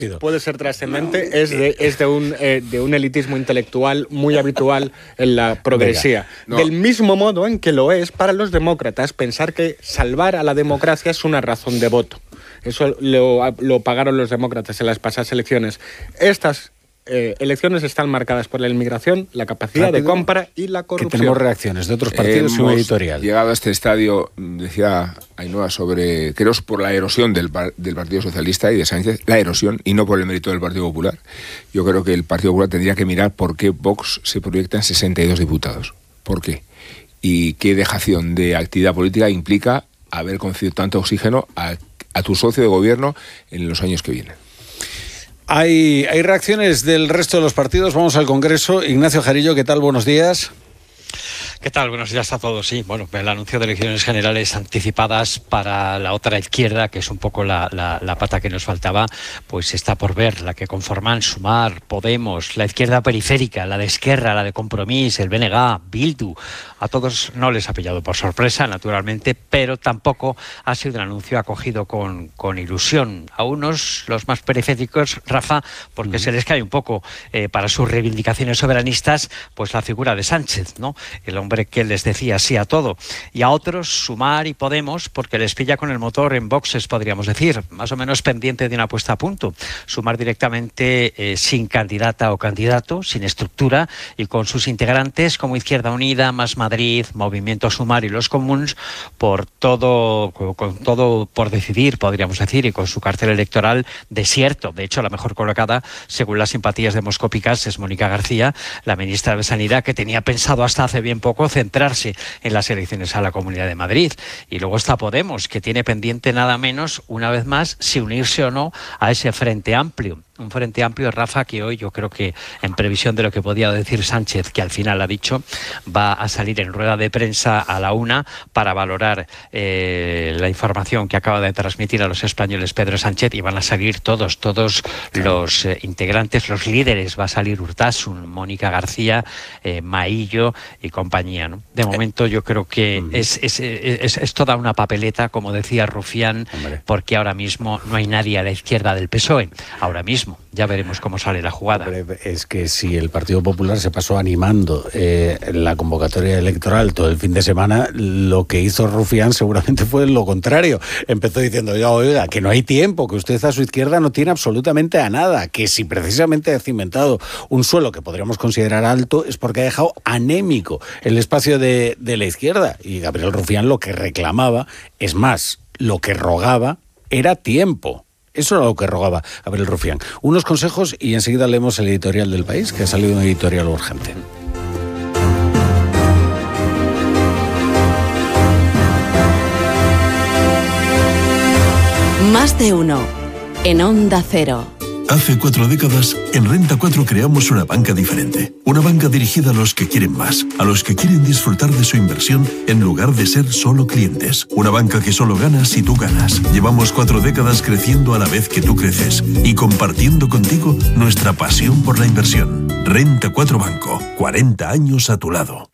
puede ser trascendente, es de un elitismo intelectual muy habitual en la progresía. Del mismo modo en que lo es para los demócratas pensar que salvar a la democracia es una razón de voto. Eso lo pagaron los demócratas en las pasadas elecciones. Estas elecciones están marcadas por la inmigración, la capacidad de compra y la corrupción. Que tenemos reacciones de otros partidos y un editorial. Llegado a este estadio, decía Ainhoa sobre, creo, por la erosión del Partido Socialista y de Sánchez, la erosión y no por el mérito del Partido Popular. Yo creo que el Partido Popular tendría que mirar por qué Vox se proyecta en 62 diputados. ¿Por qué? Y qué dejación de actividad política implica haber concedido tanto oxígeno a tu socio de gobierno en los años que vienen. Hay reacciones del resto de los partidos. Vamos al Congreso. Ignacio Jarillo, ¿qué tal? Buenos días. ¿Qué tal? Buenos días a todos. Sí, bueno, el anuncio de elecciones generales anticipadas para la otra izquierda, que es un poco la pata que nos faltaba, pues está por ver, la que conforman Sumar, Podemos, la izquierda periférica, la de Esquerra, la de Compromís, el BNG, Bildu. A todos no les ha pillado por sorpresa, naturalmente, pero tampoco ha sido un anuncio acogido con ilusión. A unos, los más periféricos, Rafa, porque se les cae un poco para sus reivindicaciones soberanistas, pues la figura de Sánchez, ¿no? El hombre que les decía sí a todo. Y a otros, Sumar y Podemos, porque les pilla con el motor en boxes, podríamos decir, más o menos pendiente de una puesta a punto. Sumar directamente sin candidata o candidato, sin estructura, y con sus integrantes como Izquierda Unida, Más Madrid, Movimiento Sumar y los Comuns, con todo por decidir, podríamos decir, y con su cartel electoral desierto. De hecho, la mejor colocada, según las simpatías demoscópicas, es Mónica García, la ministra de Sanidad, que tenía pensado hasta hace bien poco centrarse en las elecciones a la Comunidad de Madrid. Y luego está Podemos, que tiene pendiente nada menos, una vez más, si unirse o no a ese Frente Amplio. Un Frente Amplio, Rafa, que hoy yo creo que, en previsión de lo que podía decir Sánchez, que al final ha dicho, va a salir en rueda de prensa a la 1 para valorar la información que acaba de transmitir a los españoles Pedro Sánchez, y van a salir todos los integrantes, los líderes. Va a salir Urtasun, Mónica García, Maillo y compañía, ¿no? De momento yo creo que es toda una papeleta, como decía Rufián, porque ahora mismo no hay nadie a la izquierda del PSOE. Ahora mismo. Ya veremos cómo sale la jugada. Es que si el Partido Popular se pasó animando la convocatoria electoral todo el fin de semana, lo que hizo Rufián seguramente fue lo contrario. Empezó diciendo, oiga, que no hay tiempo, que usted a su izquierda no tiene absolutamente a nada, que si precisamente ha cimentado un suelo que podríamos considerar alto es porque ha dejado anémico el espacio de la izquierda. Y Gabriel Rufián lo que reclamaba, es más, lo que rogaba era tiempo. Eso era lo que rogaba Gabriel Rufián. Unos consejos y enseguida leemos el editorial del País, que ha salido un editorial urgente. Más de uno en Onda Cero. Hace 4 décadas, en Renta 4 creamos una banca diferente. Una banca dirigida a los que quieren más, a los que quieren disfrutar de su inversión en lugar de ser solo clientes. Una banca que solo gana si tú ganas. Llevamos 4 décadas creciendo a la vez que tú creces y compartiendo contigo nuestra pasión por la inversión. Renta 4 Banco, 40 años a tu lado.